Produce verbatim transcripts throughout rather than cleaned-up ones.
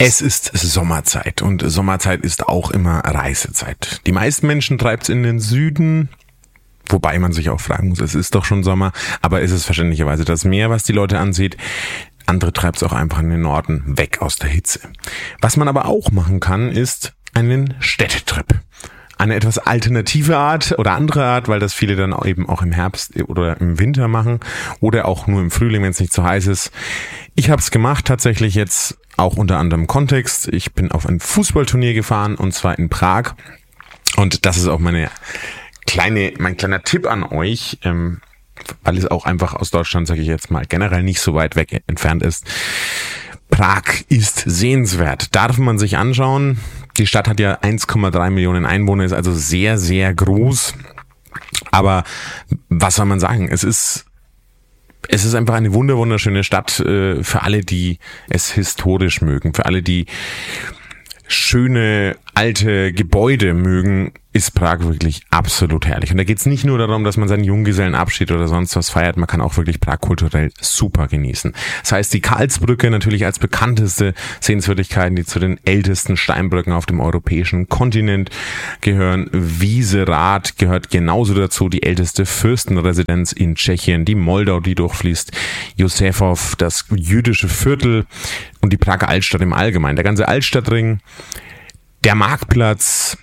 Es ist Sommerzeit und Sommerzeit ist auch immer Reisezeit. Die meisten Menschen treibt es in den Süden, wobei man sich auch fragen muss, es ist doch schon Sommer, aber es ist verständlicherweise das Meer, was die Leute anzieht. Andere treibt es auch einfach in den Norden, weg aus der Hitze. Was man aber auch machen kann, ist einen Städtetrip. Eine etwas alternative Art oder andere Art, weil das viele dann eben auch im Herbst oder im Winter machen oder auch nur im Frühling, wenn es nicht so heiß ist. Ich habe es gemacht, tatsächlich jetzt auch unter anderem Kontext. Ich bin auf ein Fußballturnier gefahren und zwar in Prag. Und das ist auch meine kleine, mein kleiner Tipp an euch, ähm, weil es auch einfach aus Deutschland, sage ich jetzt mal, generell nicht so weit weg entfernt ist. Prag ist sehenswert, darf man sich anschauen. Die Stadt hat ja eins Komma drei Millionen Einwohner, ist also sehr, sehr groß. Aber was soll man sagen? Es ist, es ist einfach eine wunder wunderschöne Stadt äh, für alle, die es historisch mögen, für alle, die schöne alte Gebäude mögen, ist Prag wirklich absolut herrlich. Und da geht es nicht nur darum, dass man seinen Junggesellenabschied oder sonst was feiert, man kann auch wirklich Prag kulturell super genießen. Das heißt, die Karlsbrücke natürlich als bekannteste Sehenswürdigkeiten, die zu den ältesten Steinbrücken auf dem europäischen Kontinent gehören. Wieserad gehört genauso dazu, die älteste Fürstenresidenz in Tschechien, die Moldau, die durchfließt, Josefov, das jüdische Viertel und die Prager Altstadt im Allgemeinen. Der ganze Altstadtring, der Marktplatz,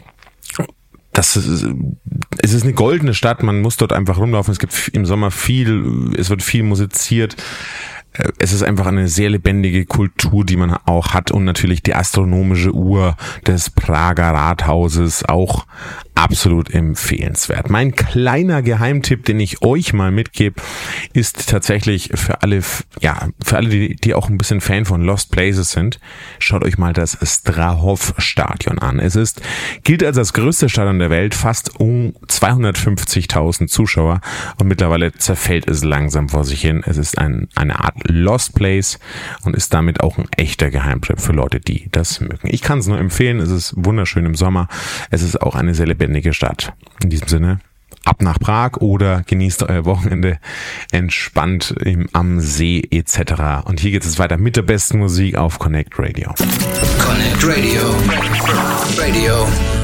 das ist, es ist eine goldene Stadt, man muss dort einfach rumlaufen, es gibt im Sommer viel, es wird viel musiziert, es ist einfach eine sehr lebendige Kultur, die man auch hat und natürlich die astronomische Uhr des Prager Rathauses auch absolut empfehlenswert. Mein kleiner Geheimtipp, den ich euch mal mitgebe, ist tatsächlich für alle, ja, für alle, die, die auch ein bisschen Fan von Lost Places sind, schaut euch mal das Strahov-Stadion an. Es ist, gilt als das größte Stadion der Welt, fast um zweihundertfünfzigtausend Zuschauer und mittlerweile zerfällt es langsam vor sich hin. Es ist ein, eine Art Lost Place und ist damit auch ein echter Geheimtipp für Leute, die das mögen. Ich kann es nur empfehlen, es ist wunderschön im Sommer, es ist auch eine sehr lebendige Stadt. In diesem Sinne, ab nach Prag oder genießt euer Wochenende entspannt im, am See et cetera. Und hier geht es weiter mit der besten Musik auf Connect Radio. Connect Radio. Radio.